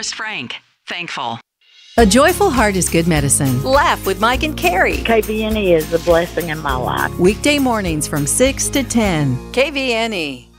Forrest Frank. Thankful. A joyful heart is good medicine. Laugh with Mike and Carrie. KVNE is a blessing in my life. Weekday mornings from 6 to 10. KVNE.